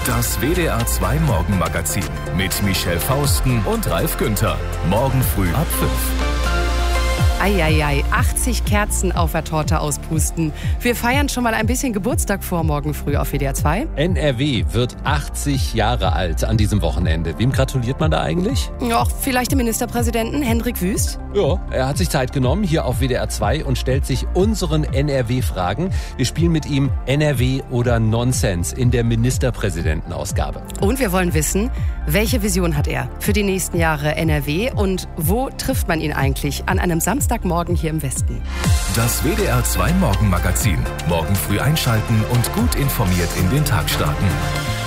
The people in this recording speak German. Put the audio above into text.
Das WDR 2 Morgenmagazin mit Michelle Fausten und Ralf Günther. Morgen früh ab 5. Eieiei, 80 Kerzen auf der Torte auspusten. Wir feiern schon mal ein bisschen Geburtstag vor morgen früh auf WDR 2. NRW wird 80 Jahre alt an diesem Wochenende. Wem gratuliert man da eigentlich? Ja, vielleicht dem Ministerpräsidenten Hendrik Wüst. Ja, er hat sich Zeit genommen hier auf WDR 2 und stellt sich unseren NRW-Fragen. Wir spielen mit ihm NRW oder Nonsens in der Ministerpräsidentenausgabe. Und wir wollen wissen, welche Vision hat er für die nächsten Jahre NRW und wo trifft man ihn eigentlich an einem Samstagmorgen hier im Westen? Das WDR 2 Morgenmagazin. Morgen früh einschalten und gut informiert in den Tag starten.